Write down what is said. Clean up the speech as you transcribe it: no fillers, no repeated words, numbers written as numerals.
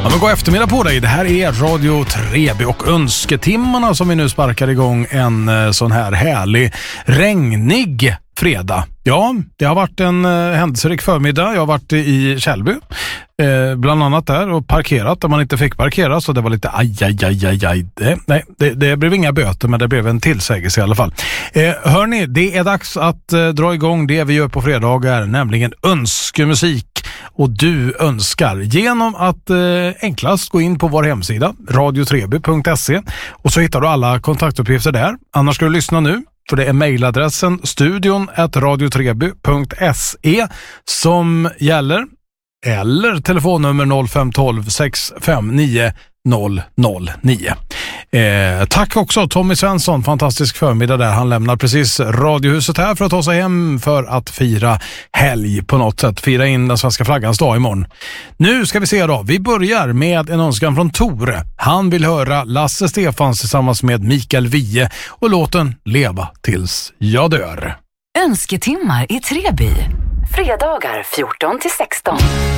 Ja, men god eftermiddag på dig. Det här är Radio Treby och önsketimmarna som vi nu sparkar igång en sån här härlig, regnig fredag. Ja, det har varit en händelserik förmiddag. Jag har varit i Källby, bland annat där, och parkerat där man inte fick parkera, så det var lite aj. Det blev inga böter, men det blev en tillsägelse i alla fall. Hörni, det är dags att dra igång det vi gör på fredagar, nämligen önskemusik. Och du önskar genom att enklast gå in på vår hemsida radiotreby.se och så hittar du alla kontaktuppgifter där. Annars ska du lyssna nu, för det är mejladressen studion@radiotreby.se som gäller, eller telefonnummer 0512 659 009. Tack också Tommy Svensson, fantastisk förmiddag där. Han lämnar precis Radiohuset här för att ta sig hem för att fira helg på något sätt. Fira in den svenska flaggans dag imorgon. Nu ska vi se då. Vi börjar med en önskan från Tore. Han vill höra Lasse Stefans tillsammans med Mikael Wiehe och låten Leva tills jag dör. Önsketimmar i Treby. Fredagar 14-16.